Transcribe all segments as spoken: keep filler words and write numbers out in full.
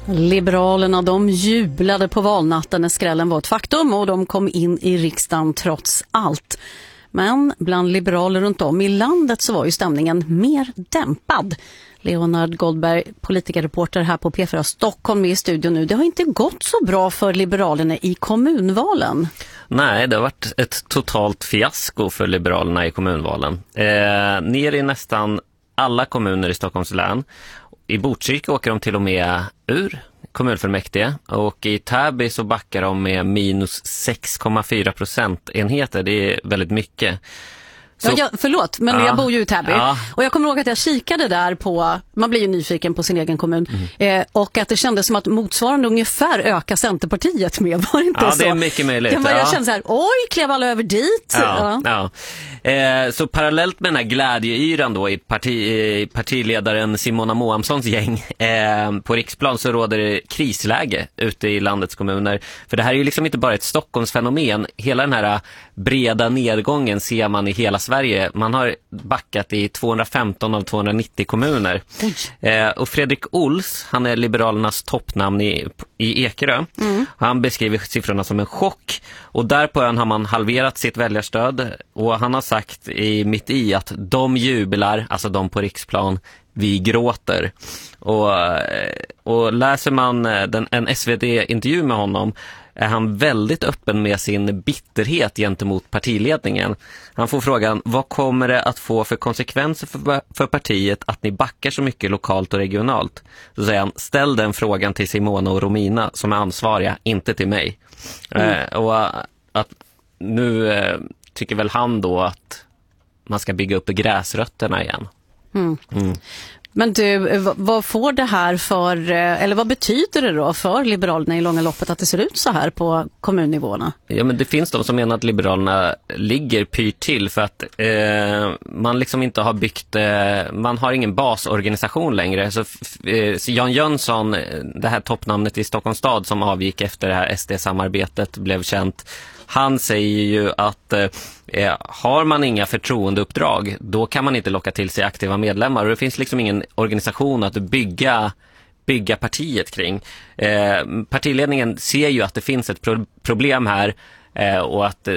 Liberalerna, de jublade på valnatten när skrällen var ett faktum och de kom in i riksdagen trots allt. Men bland liberaler runt om i landet så var ju stämningen mer dämpad. Leonard Goldberg, politikerreporter här på P fyra Stockholm i studion nu. Det har inte gått så bra för liberalerna i kommunvalen. Nej, det har varit ett totalt fiasko för liberalerna i kommunvalen. Eh, ner i nästan alla kommuner i Stockholms län. I Botkyrka åker de till och med ur kommunfullmäktige och i Täby så backar de med minus sex komma fyra procentenheter. Det är väldigt mycket. Så, ja, jag, förlåt, men ja, jag bor ju i Täby. Ja. Och jag kommer ihåg att jag kikade där på, man blir ju nyfiken på sin egen kommun. Mm. Eh, och att det kändes som att motsvarande ungefär ökar Centerpartiet med. Var det inte ja, så? det är mycket möjligt. Jag, jag ja. kände så här, oj, klev alla över dit. Ja, ja. Ja. Eh, så parallellt med den här glädjeyran då i parti, eh, partiledaren Simona Moamssons gäng eh, på riksplan så råder det krisläge ute i landets kommuner. För det här är ju liksom inte bara ett Stockholmsfenomen. Hela den här breda nedgången ser man i hela Sverige. Man har backat i tvåhundrafemton av tvåhundranittio kommuner. Eh, och Fredrik Ols, han är Liberalernas toppnamn i, i Ekerö. Mm. Han beskriver siffrorna som en chock. Och där på ön har man halverat sitt väljarstöd. Och han har sagt i mitt i att de jublar, alltså de på riksplan, vi gråter. Och, och läser man den, en S V D-intervju med honom är han väldigt öppen med sin bitterhet gentemot partiledningen. Han får frågan, vad kommer det att få för konsekvenser för, för partiet att ni backar så mycket lokalt och regionalt? Så säger han, ställ den frågan till Simona och Romina som är ansvariga, inte till mig. Mm. Eh, och att nu eh, tycker väl han då att man ska bygga upp gräsrötterna igen. Mm. Mm. Men du, vad får det här för, eller vad betyder det då för Liberalerna i långa loppet att det ser ut så här på kommunnivåerna? Ja, men det finns de som menar att Liberalerna ligger pyrt till för att eh, man liksom inte har byggt, eh, man har ingen basorganisation längre. Så eh, Jan Jönsson, det här toppnamnet i Stockholms stad som avgick efter det här S D-samarbetet blev känt, han säger ju att eh, har man inga förtroendeuppdrag, då kan man inte locka till sig aktiva medlemmar. Och det finns liksom ingen organisation att bygga, bygga partiet kring. Eh, partiledningen ser ju att det finns ett pro- problem här eh, och att eh,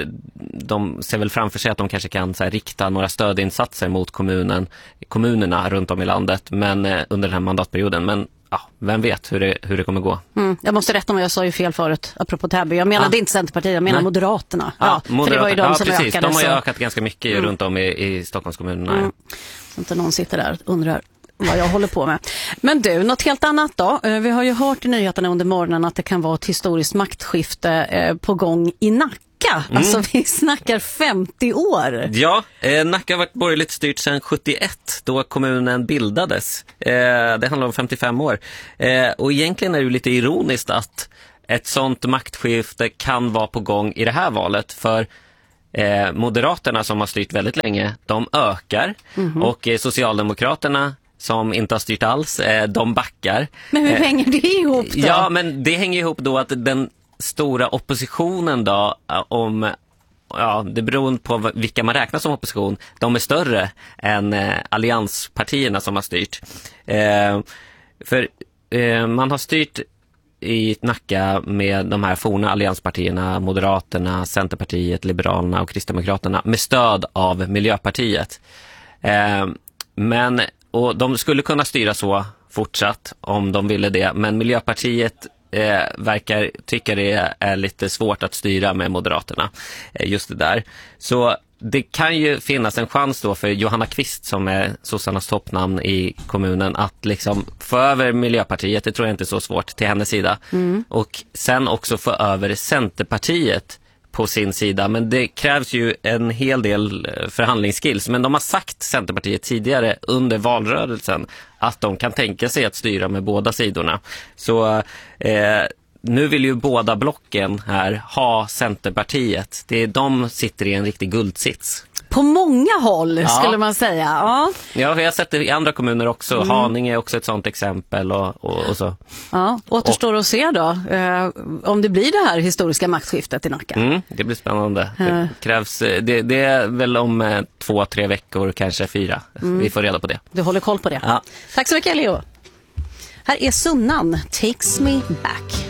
de ser väl framför sig att de kanske kan så här, rikta några stödinsatser mot kommunen, kommunerna runt om i landet men, eh, under den här mandatperioden. Men ja, vem vet hur det, hur det kommer gå. Mm, jag måste rätta mig, jag sa ju fel förut apropå Täby. Jag menade ja. inte Centerpartiet, jag menar Nej. Moderaterna. Ja, ja, Moderaterna. För det var ju de ja, som precis. ökade. De har ju så... ökat ganska mycket mm. runt om i, i Stockholmskommunerna. Mm. Så inte någon sitter där och undrar vad jag håller på med. Men du, något helt annat då. Vi har ju hört i nyheterna under morgonen att det kan vara ett historiskt maktskifte på gång i Nacka. Mm. Alltså vi snackar femtio år. Ja, eh, Nacka har varit borgerligt styrt sedan sjuttioett då kommunen bildades. Eh, det handlar om femtiofem år. Eh, och egentligen är det ju lite ironiskt att ett sånt maktskifte kan vara på gång i det här valet. För eh, Moderaterna som har styrt väldigt länge, de ökar. Mm-hmm. Och eh, Socialdemokraterna som inte har styrt alls, eh, de backar. Men hur hänger det ihop då? Ja, men det hänger ihop då att den stora oppositionen då, om ja, det beror på vilka man räknar som opposition, de är större än eh, allianspartierna som har styrt. Eh, för eh, man har styrt i Nacka med de här forna allianspartierna, Moderaterna, Centerpartiet, Liberalerna och Kristdemokraterna med stöd av Miljöpartiet. Eh, men, och de skulle kunna styra så fortsatt om de ville det, men Miljöpartiet Eh, verkar tycka det är lite svårt att styra med Moderaterna, eh, just det där. Så det kan ju finnas en chans då för Johanna Kvist som är sossarnas toppnamn i kommunen att liksom få över Miljöpartiet, det tror jag inte är så svårt, till hennes sida. Mm. Och sen också få över Centerpartiet på sin sida, men det krävs ju en hel del förhandlingsskills. Men de har sagt, Centerpartiet tidigare under valrörelsen, att de kan tänka sig att styra med båda sidorna. Så eh, nu vill ju båda blocken här ha Centerpartiet. Det är, de sitter i en riktig guldsits. På många håll ja. skulle man säga. Ja, ja, jag har sett det i andra kommuner också. Mm. Haninge är också ett sånt exempel och, och, och så. Ja, återstår och, att se då eh, om det blir det här historiska maktskiftet i Nacka. Mm, det blir spännande. Uh. Det, krävs, det, det är väl om eh, två, tre veckor, kanske fyra. Mm. Vi får reda på det. Du håller koll på det. Ja. Tack så mycket, Leo. Här är Sunnan, Takes Me Back.